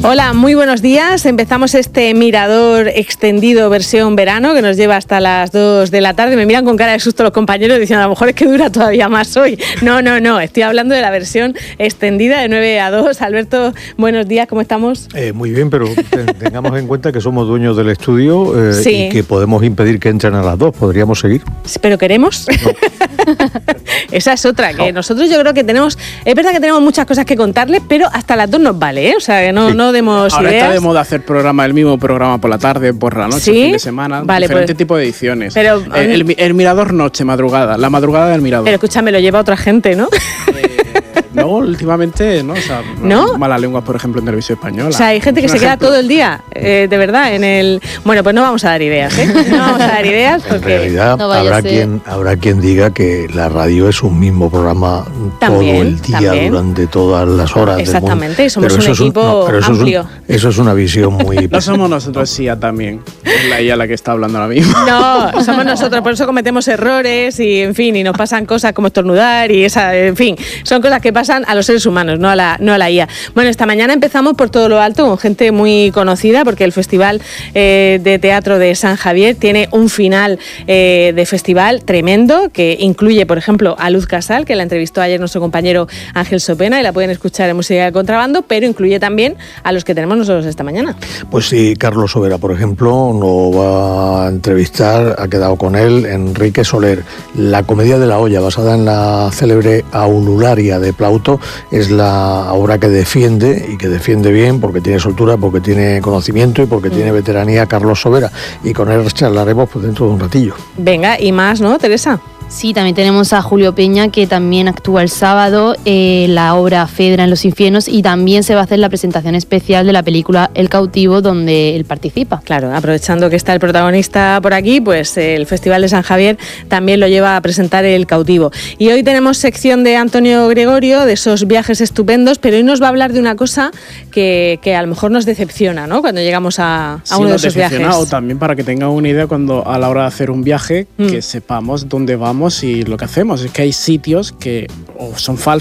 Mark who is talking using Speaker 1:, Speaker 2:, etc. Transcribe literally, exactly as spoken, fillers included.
Speaker 1: Hola, muy buenos días. Empezamos este mirador extendido versión verano que nos lleva hasta las dos de la tarde. Me miran con cara de susto los compañeros diciendo a lo mejor es que dura todavía más hoy. No, no, no. Estoy hablando de la versión extendida de nueve a dos. Alberto, buenos días. ¿Cómo estamos?
Speaker 2: Eh, muy bien, pero te, tengamos en cuenta que somos dueños del estudio eh,
Speaker 1: sí.
Speaker 2: y que podemos impedir que entren a las dos. ¿Podríamos seguir?
Speaker 1: ¿Pero queremos? No. Esa es otra, que no. Nosotros yo creo que tenemos... Es verdad que tenemos muchas cosas que contarles, pero hasta las dos nos vale, ¿eh? O sea, que no, sí. no demos
Speaker 3: Ahora
Speaker 1: ideas.
Speaker 3: Está de moda hacer programa, el mismo programa por la tarde, por la noche,
Speaker 1: ¿Sí?
Speaker 3: fin de semana,
Speaker 1: vale,
Speaker 3: diferente
Speaker 1: pues,
Speaker 3: tipo de ediciones.
Speaker 1: Pero,
Speaker 3: el, el, el mirador noche, madrugada, la madrugada del mirador.
Speaker 1: Pero escúchame, lo lleva otra gente, ¿no?
Speaker 3: Eh, no, últimamente, ¿no? O sea,
Speaker 1: ¿no?
Speaker 3: Malas lenguas, por ejemplo, en Televisión Española.
Speaker 1: O sea, hay gente que se ejemplo. queda todo el día, eh, de verdad, en el... Bueno, pues no vamos a dar ideas, ¿eh? No vamos a dar ideas porque...
Speaker 2: En realidad,
Speaker 4: no
Speaker 2: habrá, quien, habrá quien diga que la radio es un mismo programa
Speaker 1: también,
Speaker 2: todo el día,
Speaker 1: también.
Speaker 2: durante todas las horas.
Speaker 1: Exactamente, y somos
Speaker 2: pero
Speaker 1: un
Speaker 2: eso
Speaker 1: equipo
Speaker 2: es un, no, pero eso
Speaker 1: amplio.
Speaker 2: Es un, eso es una visión muy...
Speaker 3: No somos nosotros, sí, ya también. Es la I A la que está hablando ahora mismo.
Speaker 1: No, somos nosotros, por eso cometemos errores y, en fin, y nos pasan cosas como estornudar y esa, en fin, son cosas que pasan a los seres humanos, no a la, no a la I A. Bueno, esta mañana empezamos por todo lo alto con gente muy conocida porque el Festival eh, de Teatro de San Javier tiene un final eh, de festival tremendo que incluye, por ejemplo, a Luz Casal, que la entrevistó ayer nuestro compañero Ángel Sopena y la pueden escuchar en Música de Contrabando, pero incluye también a los que tenemos nosotros esta mañana.
Speaker 2: Pues sí, Carlos Sobera, por ejemplo, lo va a entrevistar, ha quedado con él Enrique Soler. La comedia de la olla, basada en la célebre Aulularia de Plauto, es la obra que defiende y que defiende bien porque tiene soltura, porque tiene conocimiento y porque mm. tiene veteranía Carlos Sobera. Y con él charlaremos pues, dentro de un ratillo.
Speaker 1: Venga, y más, ¿no, Teresa?
Speaker 4: Sí, también tenemos a Julio Peña, que también actúa el sábado, eh, la obra Fedra en los infiernos, y también se va a hacer la presentación especial de la película El cautivo, donde él participa.
Speaker 1: Claro, aprovechando que está el protagonista por aquí, pues el Festival de San Javier también lo lleva a presentar El cautivo. Y hoy tenemos sección de Antonio Gregorio, de esos viajes estupendos, pero hoy nos va a hablar de una cosa que, que a lo mejor nos decepciona, ¿no? Cuando llegamos a, a
Speaker 3: sí,
Speaker 1: uno de esos viajes.
Speaker 3: O también para que tengan una idea cuando a la hora de hacer un viaje, mm. que sepamos dónde vamos y lo que hacemos. Es que hay sitios que o son falsos